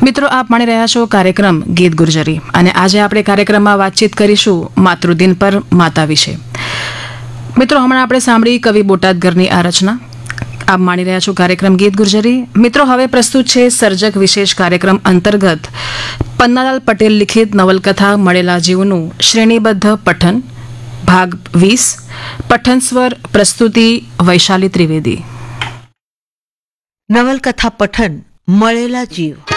મિત્રો, આપ માણી રહ્યા છો કાર્યક્રમ ગીત ગુર્જરી અને આજે આપણે કાર્યક્રમમાં વાતચીત કરીશું માતૃદિન પર માતા વિશે. મિત્રો, હમણાં આપણે સાંભળી કવિ બોટાદગરની આ રચના. આપ માણી રહ્યા છો કાર્યક્રમ ગીત ગુર્જરી. મિત્રો, હવે પ્રસ્તુત છે સર્જક વિશેષ કાર્યક્રમ અંતર્ગત પન્નાલાલ પટેલ લિખિત નવલકથા મળેલા જીવનું શ્રેણીબદ્ધ પઠન ભાગ 20. પઠન સ્વર પ્રસ્તુતિ વૈશાલી ત્રિવેદી. નવલકથા પઠન મળેલા જીવ.